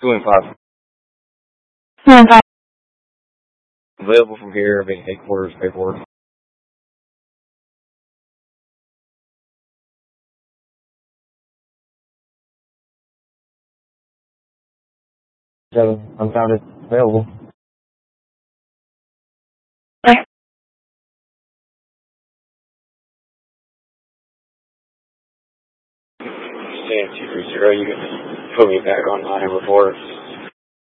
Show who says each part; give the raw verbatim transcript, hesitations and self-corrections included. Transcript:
Speaker 1: Two and five.
Speaker 2: Two and five.
Speaker 1: Available from here, making headquarters paperwork. Seven, unfounded, available.
Speaker 2: Okay.
Speaker 1: Stand two three zero, you can put me back on line and report.